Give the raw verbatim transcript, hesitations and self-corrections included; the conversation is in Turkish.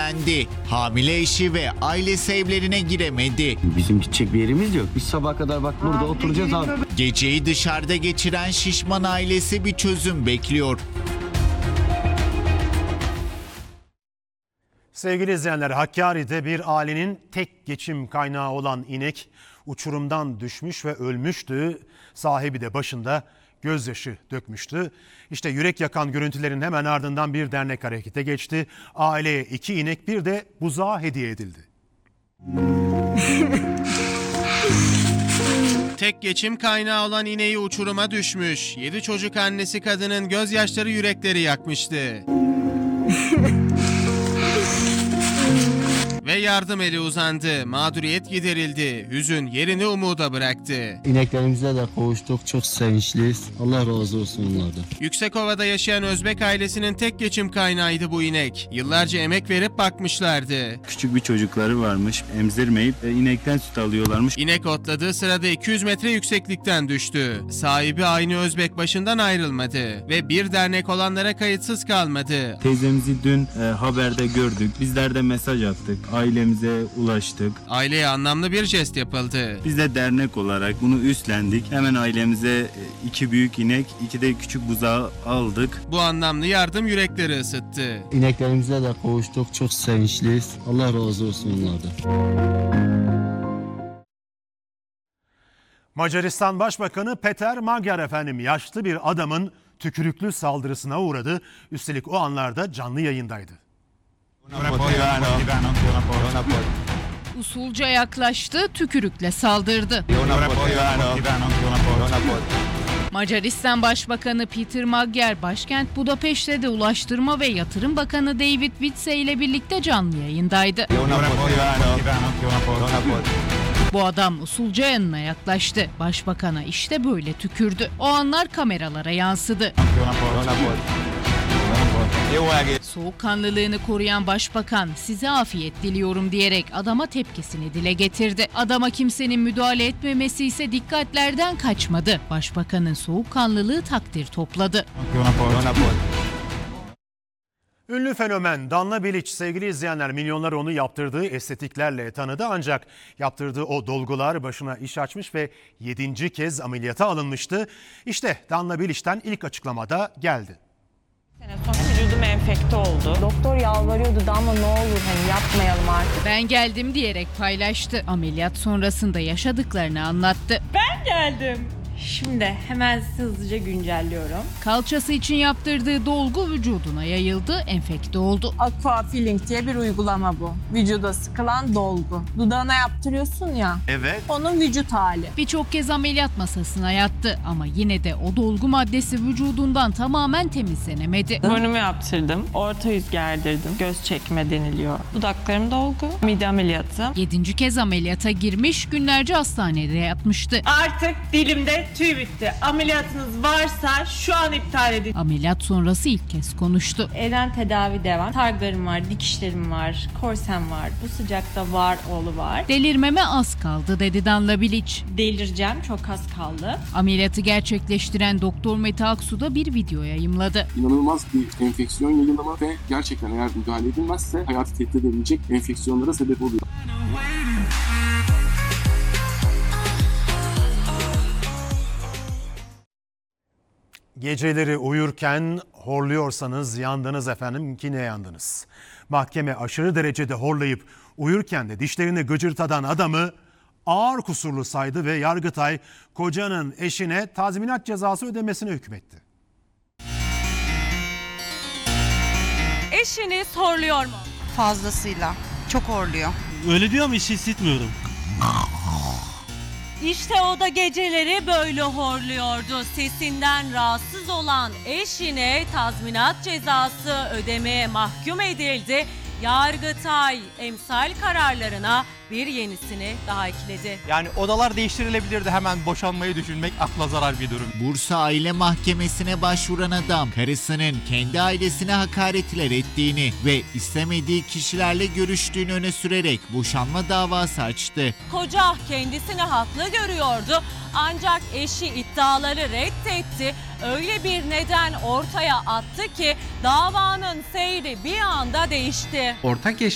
kilitlendi. Hamile eşi ve ailesi evlerine giremedi. Bizim gidecek bir yerimiz yok. Biz sabaha kadar bak burada oturacağız abi. Geceyi dışarıda geçiren şişman ailesi bir çözüm bekliyor. Sevgili izleyenler, Hakkari'de bir ailenin tek geçim kaynağı olan inek uçurumdan düşmüş ve ölmüştü. Sahibi de başında gözyaşı dökmüştü. İşte yürek yakan görüntülerin hemen ardından bir dernek harekete geçti. Aileye iki inek bir de buzağı hediye edildi. Tek geçim kaynağı olan ineği uçuruma düşmüş. Yedi çocuk annesi kadının gözyaşları yürekleri yakmıştı. Ve yardım eli uzandı. Mağduriyet giderildi. Hüzün yerini umuda bıraktı. İneklerimize de kavuştuk. Çok sevinçliyiz. Allah razı olsun onlardan. Yüksekova'da yaşayan Özbek ailesinin tek geçim kaynağıydı bu inek. Yıllarca emek verip bakmışlardı. Küçük bir çocukları varmış. Emzirmeyip e, inekten süt alıyorlarmış. İnek otladığı sırada iki yüz metre yükseklikten düştü. Sahibi aynı Özbek başından ayrılmadı. Ve bir dernek olanlara kayıtsız kalmadı. Teyzemizi dün e, haberde gördük. Bizler de mesaj attık. Ailemize ulaştık. Aileye anlamlı bir jest yapıldı. Biz de dernek olarak bunu üstlendik. Hemen ailemize e, iki büyük inek, iki de küçük buzağı aldık. Bu anlamlı yardım yürekleri ısıttı. İneklerimize de kavuştuk. Çok sevinçliyiz. Allah razı olsun onlardan. Macaristan Başbakanı Peter Magyar efendim yaşlı bir adamın tükürüklü saldırısına uğradı. Üstelik o anlarda canlı yayındaydı. Usulca yaklaştı, tükürükle saldırdı. Macaristan Başbakanı Peter Magyar, başkent Budapeşte'de Ulaştırma ve Yatırım Bakanı David Wietse ile birlikte canlı yayındaydı. Bu adam usulca yanına yaklaştı. Başbakana işte böyle tükürdü. O anlar kameralara yansıdı. Soğukkanlılığını koruyan başbakan size afiyet diliyorum diyerek adama tepkisini dile getirdi. Adama kimsenin müdahale etmemesi ise dikkatlerden kaçmadı. Başbakanın soğukkanlılığı takdir topladı. Ünlü fenomen Danla Bilic sevgili izleyenler milyonlar onu yaptırdığı estetiklerle tanıdı ancak yaptırdığı o dolgular başına iş açmış ve yedinci kez ameliyata alınmıştı. İşte Danla Bilic'ten ilk açıklamada geldi. Sene sonra vücudum enfekte oldu. Doktor yalvarıyordu Damla ne olur hani yapmayalım artık. Ben geldim diyerek paylaştı. Ameliyat sonrasında yaşadıklarını anlattı. Ben geldim. Şimdi hemen hızlıca güncelliyorum. Kalçası için yaptırdığı dolgu vücuduna yayıldı, enfekte oldu. Aqua Filling diye bir uygulama bu. Vücuda sıkılan dolgu. Dudağına yaptırıyorsun ya. Evet. Onun vücut hali. Birçok kez ameliyat masasına yattı ama yine de o dolgu maddesi vücudundan tamamen temizlenemedi. Burnumu yaptırdım. Orta yüz gerdirdim. Göz çekme deniliyor. Dudaklarım dolgu. Mide ameliyatı. Yedinci kez ameliyata girmiş, günlerce hastanede yatmıştı. Artık dilimde tüy bitti. Ameliyatınız varsa şu an iptal edin. Ameliyat sonrası ilk kez konuştu. Evden tedavi devam. Targlarım var, dikişlerim var, korsem var. Bu sıcakta var, oğlu var. Delirmeme az kaldı dedi Danla Bilic. Delireceğim, çok az kaldı. Ameliyatı gerçekleştiren Doktor Mete Aksu da bir video yayımladı. İnanılmaz bir enfeksiyon yayınlama ve gerçekten eğer müdahale edilmezse hayatı tehdit edebilecek enfeksiyonlara sebep oluyor. Geceleri uyurken horluyorsanız yandınız efendim ki ne yandınız. Mahkeme aşırı derecede horlayıp uyurken de dişlerini gıcırtatan adamı ağır kusurlu saydı ve Yargıtay kocanın eşine tazminat cezası ödemesine hükmetti. Eşiniz horluyor mu? Fazlasıyla. Çok horluyor. Öyle diyor ama hiç hissetmiyorum. İşte o da geceleri böyle horluyordu. Sesinden rahatsız olan eşine tazminat cezası ödemeye mahkum edildi. Yargıtay emsal kararlarına bir yenisini daha ekledi. Yani odalar değiştirilebilirdi, hemen boşanmayı düşünmek akla zarar bir durum. Bursa Aile Mahkemesi'ne başvuran adam karısının kendi ailesine hakaretler ettiğini ve istemediği kişilerle görüştüğünü öne sürerek boşanma davası açtı. Koca kendisini haklı görüyordu ancak eşi iddiaları reddetti. Öyle bir neden ortaya attı ki davanın seyri bir anda değişti. Ortak yaşam